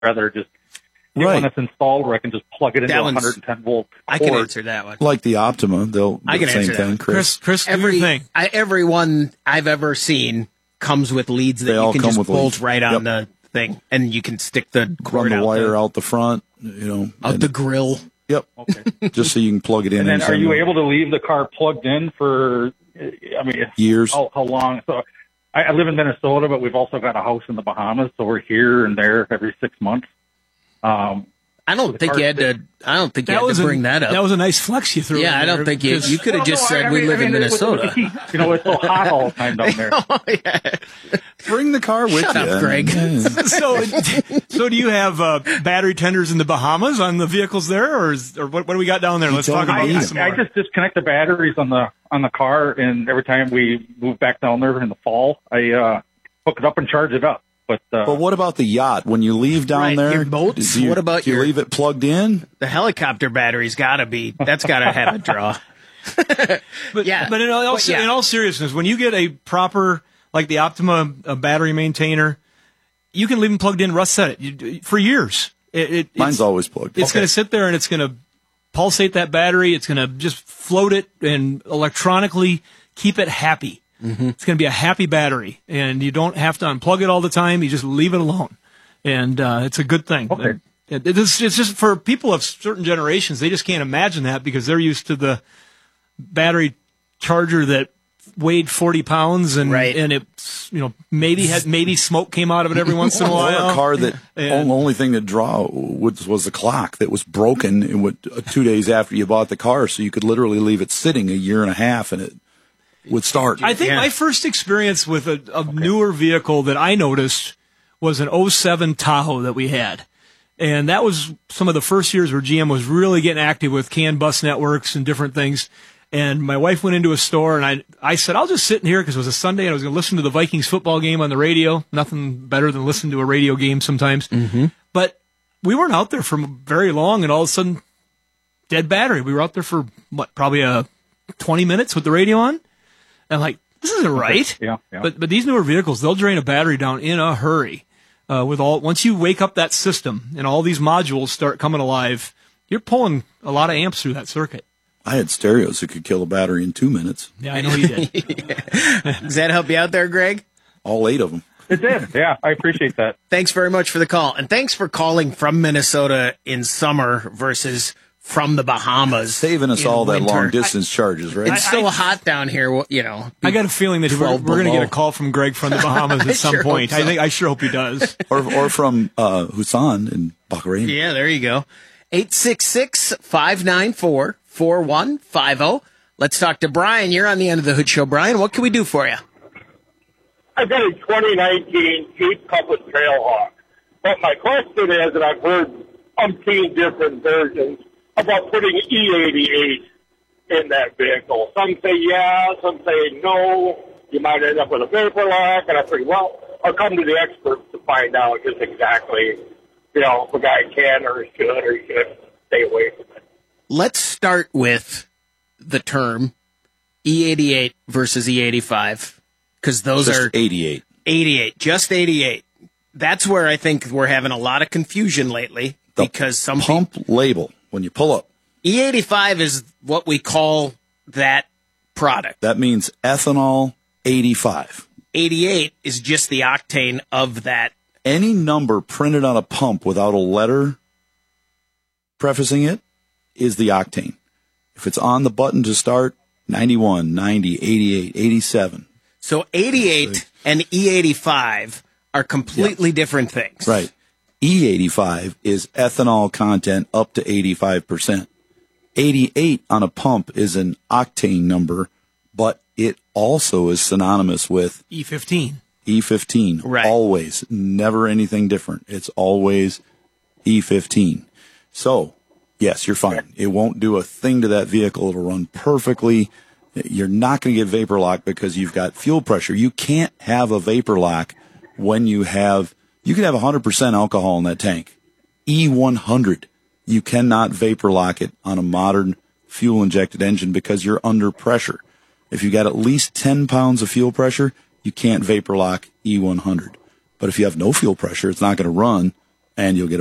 rather just get one that's installed where I can just plug it into a 110 volt cord. I can answer that one. Like the Optima, they'll do the same thing. Chris, every one I've ever seen comes with leads that you can just bolt right on the thing, and you can stick the cord run the wire out the front, out the grill. Yep. Okay. Just so you can plug it in. And then, are you able to leave the car plugged in for? Years. How long? So, I live in Minnesota, but we've also got a house in the Bahamas, so we're here and there every 6 months. I don't think you had to bring that up. That was a nice flex you threw. Yeah, I don't think you could have just said we live in Minnesota. It's so hot all the time down there. Oh, yeah. Bring the car with Shut you. up, Greg. So do you have battery tenders in the Bahamas on the vehicles there, or what do we got down there? Let's talk about this some more. I just disconnect the batteries on the car, and every time we move back down there in the fall, I hook it up and charge it up. But what about the yacht? When you leave down there, your boats? What about do you leave it plugged in? The helicopter battery's got to have a draw. But in all seriousness, when you get a proper, like the Optima battery maintainer, you can leave them plugged in, Russ said it, for years. Mine's always plugged in. It's going to sit there and it's going to pulsate that battery. It's going to just float it and electronically keep it happy. Mm-hmm. It's going to be a happy battery, and you don't have to unplug it all the time. You just leave it alone, and it's a good thing. Okay. It's just for people of certain generations, they just can't imagine that because they're used to the battery charger that weighed 40 pounds, and it's maybe smoke came out of it every once in a while. Or a car that only thing that draw was the clock that was broken 2 days after you bought the car, so you could literally leave it sitting a year and a half, and it would start. I think my first experience with a newer vehicle that I noticed was an 07 Tahoe that we had. And that was some of the first years where GM was really getting active with CAN bus networks and different things. And my wife went into a store, and I said, I'll just sit in here because it was a Sunday, and I was going to listen to the Vikings football game on the radio. Nothing better than listening to a radio game sometimes. Mm-hmm. But we weren't out there for very long, and all of a sudden, dead battery. We were out there for, probably 20 minutes with the radio on? And this isn't right. Yeah. But these newer vehicles, they'll drain a battery down in a hurry. Once you wake up that system and all these modules start coming alive, you're pulling a lot of amps through that circuit. I had stereos that could kill a battery in 2 minutes. Yeah, I know you did. Does that help you out there, Greg? All 8 of them. It did. Yeah, I appreciate that. Thanks very much for the call, and thanks for calling from Minnesota in summer versus from the Bahamas. Saving us all that long distance charges, right? It's still hot down here, I got a feeling that we're going to get a call from Greg from the Bahamas at some point. I sure hope he does. or from Husan in Bahrain. Yeah, there you go. 866-594-4150. Let's talk to Brian. You're on the end of the Hood Show. Brian, what can we do for you? I've got a 2019 Jeep Compass Trailhawk. But my question is, and I've heard umpteen different versions, about putting E88 in that vehicle. Some say yeah, some say no. You might end up with a vapor lock. And I figured, well, I'll come to the experts to find out just exactly, if a guy can or should stay away from it. Let's start with the term E88 versus E85, because those just are 88. 88, just 88. That's where I think we're having a lot of confusion lately, because some pump label when you pull up. E85 is what we call that product. That means ethanol 85. 88 is just the octane of that. Any number printed on a pump without a letter prefacing it is the octane. If it's on the button to start, 91, 90, 88, 87. So 88 and E85 are completely different things. Right. E85 is ethanol content up to 85%. 88 on a pump is an octane number, but it also is synonymous with E15. E15. Right. Always. Never anything different. It's always E15. So, yes, you're fine. It won't do a thing to that vehicle. It'll run perfectly. You're not going to get vapor lock because you've got fuel pressure. You can't have a vapor lock when you could have 100% alcohol in that tank. E100. You cannot vapor lock it on a modern fuel injected engine because you're under pressure. If you got at least 10 pounds of fuel pressure, you can't vapor lock E100. But if you have no fuel pressure, it's not going to run and you'll get